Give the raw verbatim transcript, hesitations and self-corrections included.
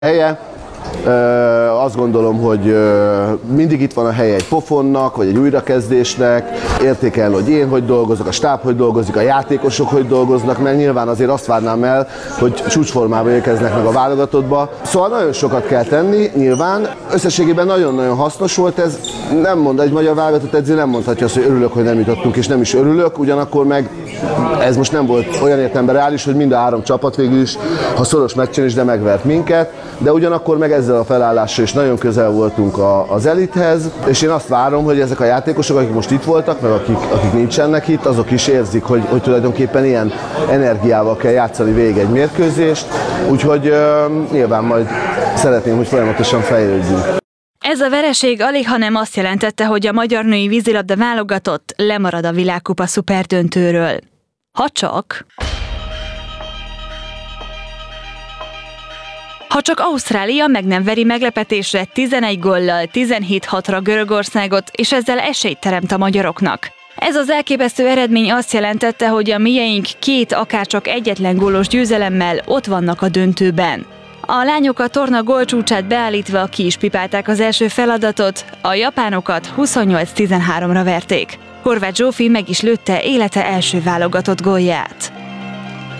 helye. Azt gondolom, hogy mindig itt van a helye egy pofonnak, vagy egy újrakezdésnek. Értékelni, hogy én hogy dolgozok, a stáb hogy dolgozik, a játékosok hogy dolgoznak, mert nyilván azért azt várnám el, hogy csúcsformában érkeznek meg a válogatottba. Szóval nagyon sokat kell tenni, nyilván. Összességében nagyon-nagyon hasznos volt ez. Nem mond, egy magyar válogatott edző nem mondhatja azt, hogy örülök, hogy nem jutottunk, és nem is örülök, ugyanakkor meg ez most nem volt olyan értelemben reális, hogy mind a három csapat végül is, ha szoros meccsen is, de megvert minket, de ugyanakkor meg ezzel a felállással is nagyon közel voltunk a, az elithez, és én azt várom, hogy ezek a játékosok, akik most itt voltak, meg akik, akik nincsenek itt, azok is érzik, hogy, hogy tulajdonképpen ilyen energiával kell játszani végig egy mérkőzést, úgyhogy uh, nyilván majd szeretném, hogy folyamatosan fejlődjünk. Ez a vereség alighanem azt jelentette, hogy a magyar női vízilabda válogatott lemarad a világkupa szuperdöntőről. Ha csak... Ha csak Ausztrália meg nem veri meglepetésre tizenegy góllal tizenhét hatra Görögországot, és ezzel esélyt teremt a magyaroknak. Ez az elképesztő eredmény azt jelentette, hogy a mieink két akárcsak egyetlen gólos győzelemmel ott vannak a döntőben. A lányok a torna gólcsúcsát beállítva ki is pipálták az első feladatot, a japánokat huszonnyolc tizenháromra verték. Horváth Zsófi meg is lőtte élete első válogatott gólját.